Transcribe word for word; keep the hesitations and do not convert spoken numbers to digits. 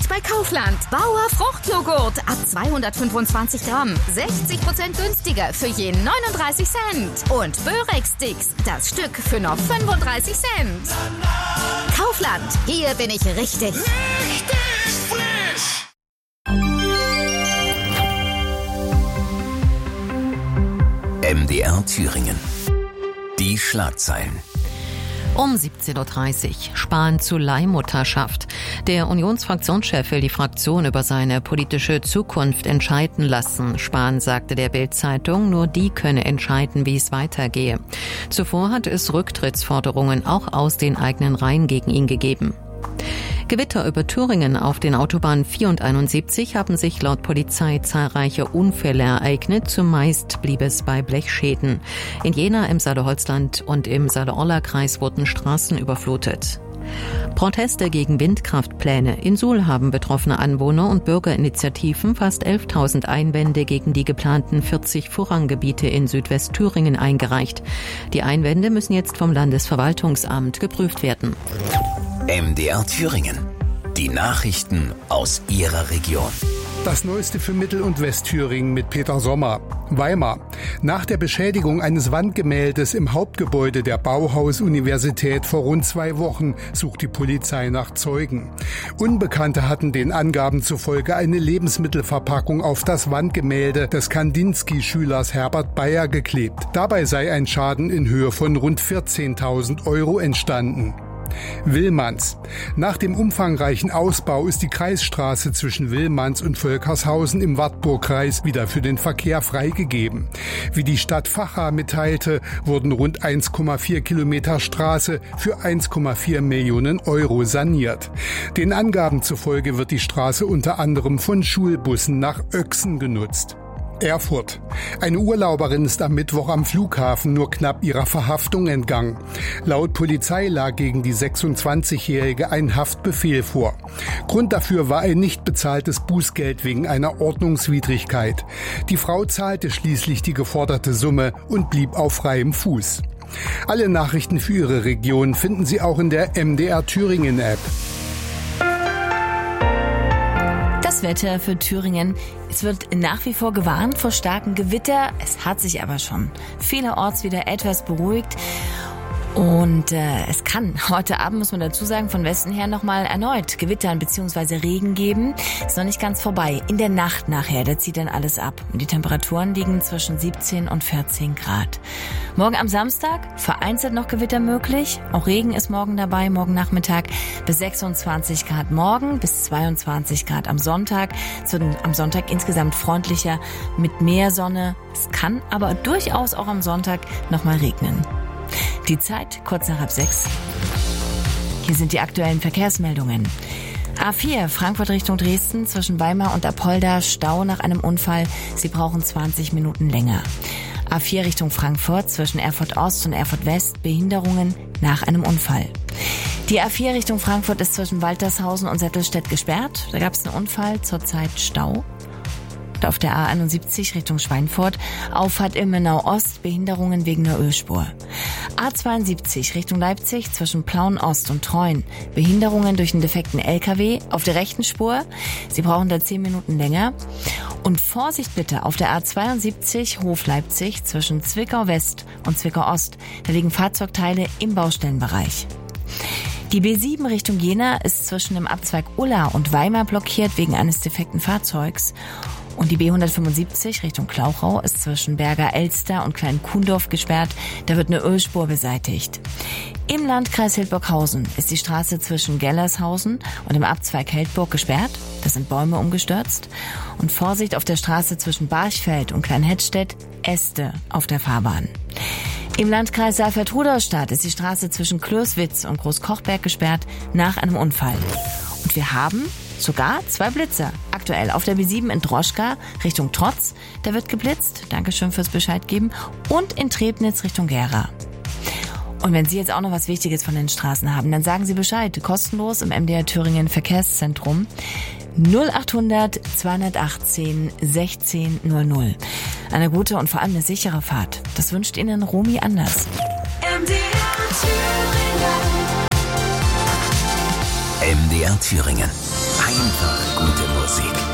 bei Kaufland. Bauer Fruchtjoghurt ab zweihundertfünfundzwanzig Gramm. sechzig Prozent günstiger für je neununddreißig Cent. Und Börex-Sticks, das Stück für noch fünfunddreißig Cent. Kaufland, hier bin ich richtig. Richtig frisch! M D R Thüringen. Die Schlagzeilen. Um siebzehn Uhr dreißig. Spahn zu Leihmutterschaft. Der Unionsfraktionschef will die Fraktion über seine politische Zukunft entscheiden lassen. Spahn sagte der Bild-Zeitung, nur die könne entscheiden, wie es weitergehe. Zuvor hat es Rücktrittsforderungen auch aus den eigenen Reihen gegen ihn gegeben. Gewitter über Thüringen. Auf den Autobahnen vier und einundsiebzig haben sich laut Polizei zahlreiche Unfälle ereignet. Zumeist blieb es bei Blechschäden. In Jena, im Saale-Holzland und im Saale-Orla-Kreis wurden Straßen überflutet. Proteste gegen Windkraftpläne. In Suhl haben betroffene Anwohner und Bürgerinitiativen fast elftausend Einwände gegen die geplanten vierzig Vorranggebiete in Südwestthüringen eingereicht. Die Einwände müssen jetzt vom Landesverwaltungsamt geprüft werden. M D R Thüringen. Die Nachrichten aus Ihrer Region. Das Neueste für Mittel- und Westthüringen mit Peter Sommer. Weimar. Nach der Beschädigung eines Wandgemäldes im Hauptgebäude der Bauhaus-Universität vor rund zwei Wochen sucht die Polizei nach Zeugen. Unbekannte hatten den Angaben zufolge eine Lebensmittelverpackung auf das Wandgemälde des Kandinsky-Schülers Herbert Bayer geklebt. Dabei sei ein Schaden in Höhe von rund vierzehntausend Euro entstanden. Willmanns. Nach dem umfangreichen Ausbau ist die Kreisstraße zwischen Willmanns und Völkershausen im Wartburgkreis wieder für den Verkehr freigegeben. Wie die Stadt Vacha mitteilte, wurden rund eins Komma vier Kilometer Straße für eins Komma vier Millionen Euro saniert. Den Angaben zufolge wird die Straße unter anderem von Schulbussen nach Öchsen genutzt. Erfurt. Eine Urlauberin ist am Mittwoch am Flughafen nur knapp ihrer Verhaftung entgangen. Laut Polizei lag gegen die sechsundzwanzigjährige ein Haftbefehl vor. Grund dafür war ein nicht bezahltes Bußgeld wegen einer Ordnungswidrigkeit. Die Frau zahlte schließlich die geforderte Summe und blieb auf freiem Fuß. Alle Nachrichten für Ihre Region finden Sie auch in der M D R Thüringen App. Das Wetter für Thüringen. Es wird nach wie vor gewarnt vor starken Gewitter. Es hat sich aber schon vielerorts wieder etwas beruhigt. Und äh, es kann heute Abend, muss man dazu sagen, von Westen her nochmal erneut Gewittern bzw. Regen geben. Ist noch nicht ganz vorbei. In der Nacht nachher, da zieht dann alles ab. Und die Temperaturen liegen zwischen siebzehn und vierzehn Grad. Morgen am Samstag vereinzelt noch Gewitter möglich. Auch Regen ist morgen dabei, morgen Nachmittag bis sechsundzwanzig Grad morgen, bis zweiundzwanzig Grad am Sonntag. Es wird am Sonntag insgesamt freundlicher mit mehr Sonne. Es kann aber durchaus auch am Sonntag nochmal regnen. Die Zeit kurz nach halb sechs. Hier sind die aktuellen Verkehrsmeldungen. A vier, Frankfurt Richtung Dresden, zwischen Weimar und Apolda, Stau nach einem Unfall. Sie brauchen zwanzig Minuten länger. A vier Richtung Frankfurt, zwischen Erfurt Ost und Erfurt West, Behinderungen nach einem Unfall. Die A vier Richtung Frankfurt ist zwischen Waltershausen und Settelstedt gesperrt. Da gab es einen Unfall, zurzeit Stau. Auf der A einundsiebzig Richtung Schweinfurt, Auffahrt Ilmenau Ost, Behinderungen wegen der Ölspur. A zweiundsiebzig Richtung Leipzig, zwischen Plauen Ost und Treuen, Behinderungen durch einen defekten L K W auf der rechten Spur. Sie brauchen da zehn Minuten länger. Und Vorsicht bitte auf der A zweiundsiebzig Hof Leipzig, zwischen Zwickau West und Zwickau Ost. Da liegen Fahrzeugteile im Baustellenbereich. Die B sieben Richtung Jena ist zwischen dem Abzweig Ulla und Weimar blockiert wegen eines defekten Fahrzeugs. Und die B hundertfünfundsiebzig Richtung Klauchau ist zwischen Berger Elster und Klein-Kuhndorf gesperrt. Da wird eine Ölspur beseitigt. Im Landkreis Hildburghausen ist die Straße zwischen Gellershausen und dem Abzweig Heldburg gesperrt. Da sind Bäume umgestürzt. Und Vorsicht auf der Straße zwischen Barchfeld und Kleinhettstedt, Äste auf der Fahrbahn. Im Landkreis Saalfeld-Rudolstadt ist die Straße zwischen Klößwitz und Großkochberg gesperrt nach einem Unfall. Und wir haben sogar zwei Blitzer. Aktuell auf der B sieben in Droschka Richtung Trotz, da wird geblitzt. Dankeschön fürs Bescheid geben. Und in Trebnitz Richtung Gera. Und wenn Sie jetzt auch noch was Wichtiges von den Straßen haben, dann sagen Sie Bescheid. Kostenlos im M D R Thüringen Verkehrszentrum. null achthundert zweihundertachtzehn sechzehn null null. Eine gute und vor allem eine sichere Fahrt. Das wünscht Ihnen Romy Anders. M D R Thüringen. M D R Thüringen. Einfach